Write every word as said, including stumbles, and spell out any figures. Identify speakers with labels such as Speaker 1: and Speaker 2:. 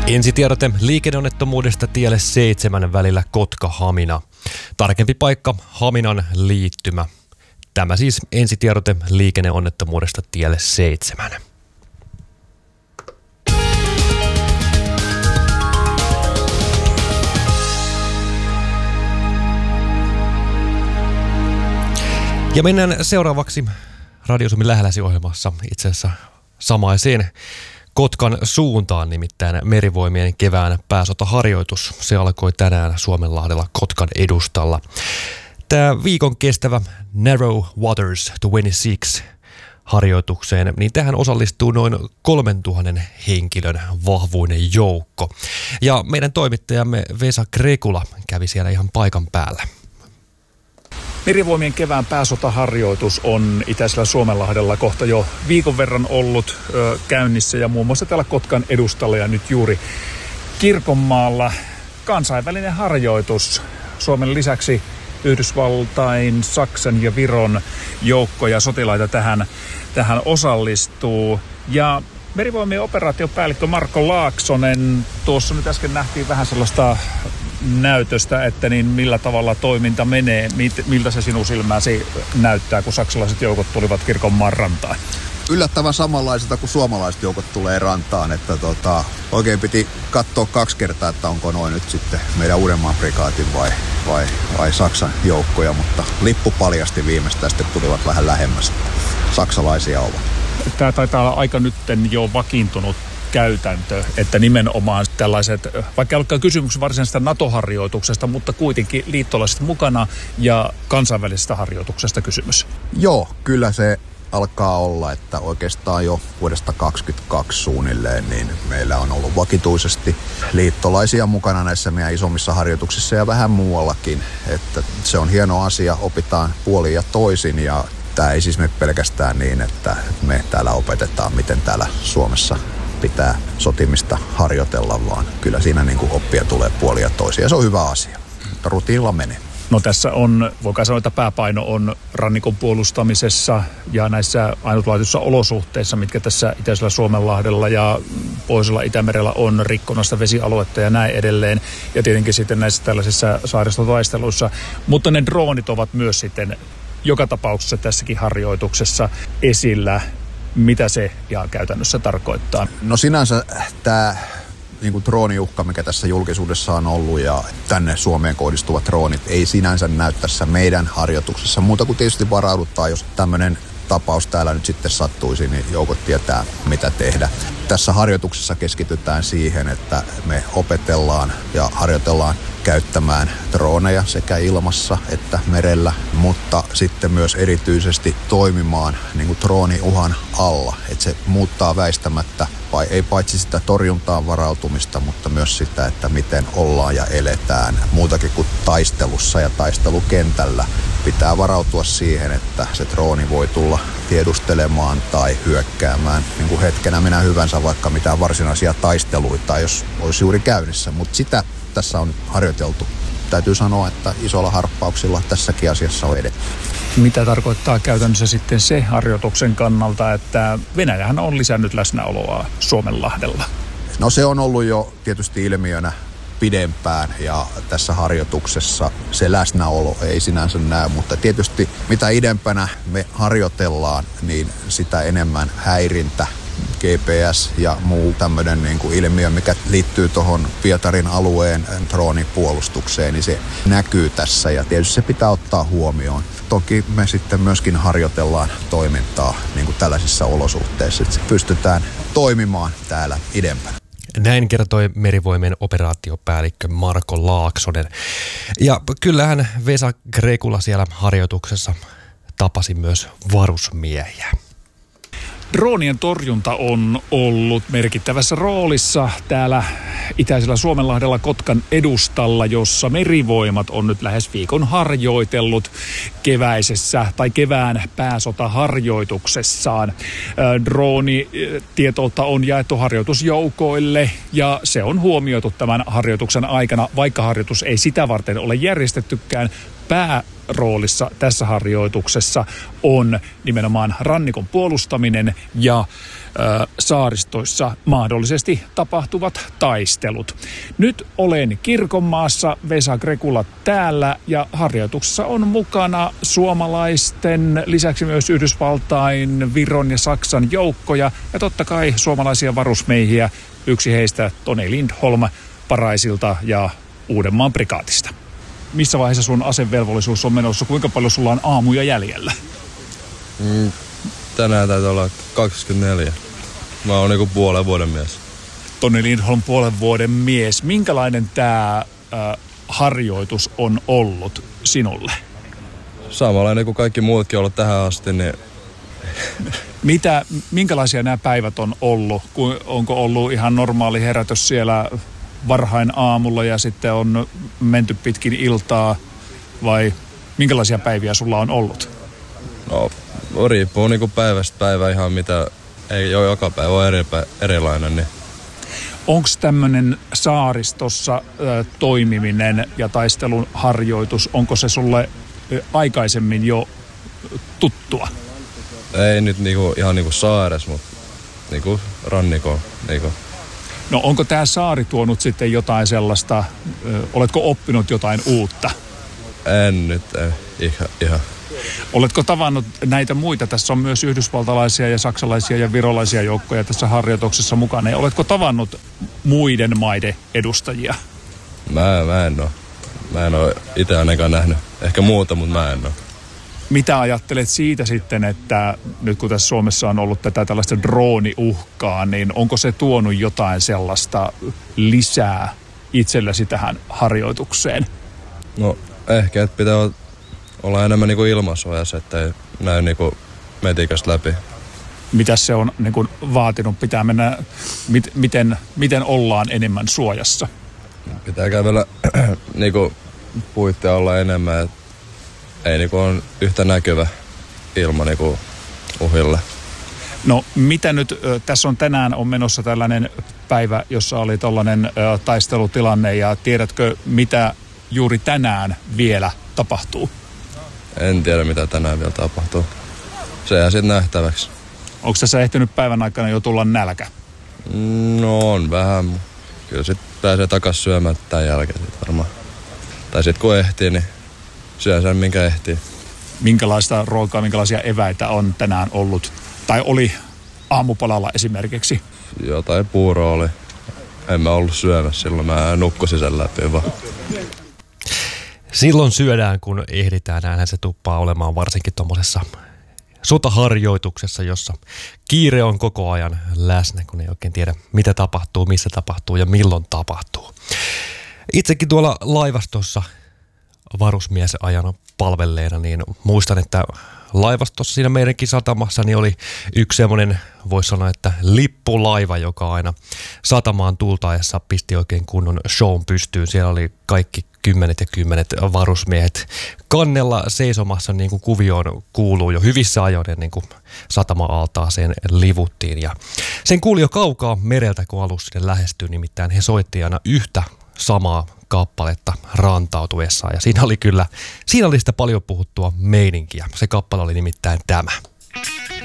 Speaker 1: Ensitiedote liikenneonnettomuudesta tielle seitsemän välillä Kotka-Hamina. Tarkempi paikka Haminan liittymä. Tämä siis ensitiedote liikenneonnettomuudesta tielle seitsemän. Ja mennään seuraavaksi Radio Suomi lähelläsi -ohjelmassa itse asiassa samaiseen Kotkan suuntaan, nimittäin Merivoimien kevään pääsotaharjoitus. Se alkoi tänään Suomenlahdella Kotkan edustalla. Tämä viikon kestävä Narrow Waters kaksikymmentäkuusi harjoitukseen, niin tähän osallistuu noin kolmentuhannen henkilön vahvuinen joukko. Ja meidän toimittajamme Vesa Krekula kävi siellä ihan paikan päällä.
Speaker 2: Merivoimien kevään pääsotaharjoitus on itäisellä Suomenlahdella kohta jo viikon verran ollut ö, käynnissä ja muun muassa täällä Kotkan edustalla ja nyt juuri Kirkonmaalla kansainvälinen harjoitus. Suomen lisäksi Yhdysvaltain, Saksan ja Viron joukkoja sotilaita tähän, tähän osallistuu. Ja Merivoimien operaatiopäällikkö Marko Laaksonen, tuossa nyt äsken nähtiin vähän sellaista näytöstä, että niin millä tavalla toiminta menee, miltä se sinun silmäsi näyttää, kun saksalaiset joukot tulivat Kirkonmaan rantaan?
Speaker 3: Yllättävän samanlaiselta kuin suomalaiset joukot tulee rantaan, että tota, oikein piti katsoa kaksi kertaa, että onko noin nyt sitten meidän Uudenmaan prikaatin vai, vai, vai Saksan joukkoja, mutta lippu paljasti viimeistään, sitten tulivat vähän lähemmäs, saksalaisia ovat.
Speaker 2: Tämä taitaa olla aika nytten jo vakiintunut käytäntö, että nimenomaan tällaiset, vaikka ei olekaan kysymys varsinaisesta NATO-harjoituksesta, mutta kuitenkin liittolaiset mukana ja kansainvälisestä harjoituksesta kysymys.
Speaker 3: Joo, kyllä se alkaa olla, että oikeastaan jo vuodesta kaksikymmentäkaksi suunnilleen, niin meillä on ollut vakituisesti liittolaisia mukana näissä meidän isommissa harjoituksissa ja vähän muuallakin, että se on hieno asia, opitaan puolin ja toisin ja tämä ei siis mene pelkästään niin, että me täällä opetetaan, miten täällä Suomessa pitää sotimista harjoitella, vaan kyllä siinä niin kuin oppia tulee puolin ja toisin ja se on hyvä asia, mutta rutiinilla menee.
Speaker 2: No tässä on, voikaan sanoa, että pääpaino on rannikon puolustamisessa ja näissä ainutlaatuisissa olosuhteissa, mitkä tässä itäisellä Suomenlahdella ja pohjoisella Itämerellä on, rikkonasta vesialuetta ja näin edelleen. Ja tietenkin sitten näissä tällaisissa saaristotaisteluissa. Mutta ne droonit ovat myös sitten joka tapauksessa tässäkin harjoituksessa esillä. Mitä se ihan käytännössä tarkoittaa?
Speaker 3: No sinänsä tämä niin kuin drooniuhka, mikä tässä julkisuudessa on ollut ja tänne Suomeen kohdistuvat droonit ei sinänsä näy tässä meidän harjoituksessa. Muuta kuin tietysti varauduttaa, jos tämmöinen tapaus täällä nyt sitten sattuisi, niin joukot tietää mitä tehdä. Tässä harjoituksessa keskitytään siihen, että me opetellaan ja harjoitellaan käyttämään drooneja sekä ilmassa että merellä, mutta sitten myös erityisesti toimimaan niin kuin drooniuhan alla. Että se muuttaa väistämättä, vai ei paitsi sitä torjuntaan varautumista, mutta myös sitä, että miten ollaan ja eletään muutakin kuin taistelussa ja taistelukentällä. Pitää varautua siihen, että se drooni voi tulla tiedustelemaan tai hyökkäämään niin kuin hetkenä minä hyvänsä, vaikka mitään varsinaisia taisteluita, jos olisi juuri käynnissä, mutta sitä tässä on harjoiteltu. Täytyy sanoa, että isolla harppauksilla tässäkin asiassa on edetty.
Speaker 2: Mitä tarkoittaa käytännössä sitten se harjoituksen kannalta, että Venäjähän on lisännyt läsnäoloa Suomenlahdella?
Speaker 3: No se on ollut jo tietysti ilmiönä pidempään ja tässä harjoituksessa se läsnäolo ei sinänsä näy, mutta tietysti mitä idempänä me harjoitellaan, niin sitä enemmän häirintä, G P S ja muu tämmöinen niin kuin ilmiö, mikä liittyy tuohon Pietarin alueen droonipuolustukseen, niin se näkyy tässä ja tietysti se pitää ottaa huomioon. Toki me sitten myöskin harjoitellaan toimintaa niin kuin tällaisissa olosuhteissa, että pystytään toimimaan täällä idempänä.
Speaker 1: Näin kertoi Merivoimien operaatiopäällikkö Marko Laaksonen. Ja kyllähän Vesa Krekula siellä harjoituksessa tapasi myös varusmiehiä.
Speaker 2: Droonien torjunta on ollut merkittävässä roolissa täällä itäisellä Suomenlahdella Kotkan edustalla, jossa Merivoimat on nyt lähes viikon harjoitellut keväisessä tai kevään pääsotaharjoituksessaan. Droonitietoutta on jaettu harjoitusjoukoille ja se on huomioitu tämän harjoituksen aikana, vaikka harjoitus ei sitä varten ole järjestettykään. Pää roolissa tässä harjoituksessa on nimenomaan rannikon puolustaminen ja ö, saaristoissa mahdollisesti tapahtuvat taistelut. Nyt olen Kirkonmaassa, Vesa Krekula täällä, ja harjoituksessa on mukana suomalaisten lisäksi myös Yhdysvaltain, Viron ja Saksan joukkoja ja totta kai suomalaisia varusmiehiä. Yksi heistä Toni Lindholm Paraisilta ja Uudenmaan prikaatista. Missä vaiheessa sun asevelvollisuus on menossa? Kuinka paljon sulla on aamuja jäljellä?
Speaker 4: Mm, tänään täytyy olla kaksikymmentäneljä. Mä oon niinku puolen vuoden mies.
Speaker 2: Toni Lindholm, puolen vuoden mies. Minkälainen tää äh, harjoitus on ollut sinulle?
Speaker 4: Samanlainen kuin kaikki muutkin on ollut tähän asti, niin...
Speaker 2: Mitä, minkälaisia nämä päivät on ollut? Onko ollut ihan normaali herätys siellä varhain aamulla ja sitten on menty pitkin iltaa, vai minkälaisia päiviä sulla on ollut?
Speaker 4: No, riippuu niinku päivästä päivä ihan mitä, ei ole joka päivä ole eri, erilainen. Niin.
Speaker 2: Onko tämmöinen saaristossa ö, toimiminen ja taistelun harjoitus, onko se sulle ö, aikaisemmin jo tuttua?
Speaker 4: Ei nyt niinku, ihan niinku saares, mutta niinku rannikoon. Niinku.
Speaker 2: No onko tämä saari tuonut sitten jotain sellaista, ö, oletko oppinut jotain uutta?
Speaker 4: En nyt, ei, ihan, ihan.
Speaker 2: Oletko tavannut näitä muita? Tässä on myös yhdysvaltalaisia ja saksalaisia ja virolaisia joukkoja tässä harjoituksessa mukana. Ja oletko tavannut muiden maiden edustajia?
Speaker 4: Mä, mä en ole. Mä en ole itse ainakaan nähnyt. Ehkä muuta, mutta mä en ole.
Speaker 2: Mitä ajattelet siitä sitten, että nyt kun tässä Suomessa on ollut tätä tällaista drooniuhkaa, niin onko se tuonut jotain sellaista lisää itsellesi tähän harjoitukseen?
Speaker 4: No ehkä, että pitää olla enemmän niin kuin ilmasuojassa, että ei näy niin kuin metikästä läpi.
Speaker 2: Mitä se on niin kuin vaatinut? Pitää mennä, mit, miten, miten ollaan enemmän suojassa?
Speaker 4: Pitää kävellä niin kuin puitteja olla enemmän, että ei niin kuin on yhtä näkyvä ilma niin kuin uhille.
Speaker 2: No mitä nyt, tässä on tänään on menossa tällainen päivä, jossa oli tällainen taistelutilanne, ja tiedätkö mitä juuri tänään vielä tapahtuu?
Speaker 4: En tiedä mitä tänään vielä tapahtuu. Se jää sitten nähtäväksi.
Speaker 2: Onko tässä ehtinyt päivän aikana jo tulla nälkä?
Speaker 4: No on vähän. Kyllä sitten pääsee takaisin syömään tämän jälkeen sit varmaan. Tai sitten kun ehtii, niin syö sen minkä ehtii.
Speaker 2: Minkälaista ruokaa, minkälaisia eväitä on tänään ollut? Tai oli aamupalalla esimerkiksi?
Speaker 4: Jotain puuroa oli. En mä ollut syömässä silloin, mä nukkusin sen läpi vaan.
Speaker 1: Silloin syödään, kun ehditään. Näinhän se tuppaa olemaan varsinkin tuommoisessa sotaharjoituksessa, jossa kiire on koko ajan läsnä, kun ei oikein tiedä, mitä tapahtuu, missä tapahtuu ja milloin tapahtuu. Itsekin tuolla laivastossa varusmiesajan palvelleena, niin muistan, että laivastossa siinä meidänkin satamassa niin oli yksi semmoinen, voisi sanoa, että lippulaiva, joka aina satamaan tultaessa pisti oikein kunnon shown pystyyn. Siellä oli kaikki kymmenet ja kymmenet varusmiehet kannella seisomassa, niin kuin kuvioon kuuluu jo hyvissä ajoin, niin kuin satama-altaaseen livuttiin. Ja sen kuuli jo kaukaa mereltä, kun alus sinne lähestyi, nimittäin he soitti aina yhtä samaa kappaletta rantautuessaan. Ja siinä oli kyllä, siinä oli sitä paljon puhuttua meininkiä. Se kappale oli nimittäin tämä.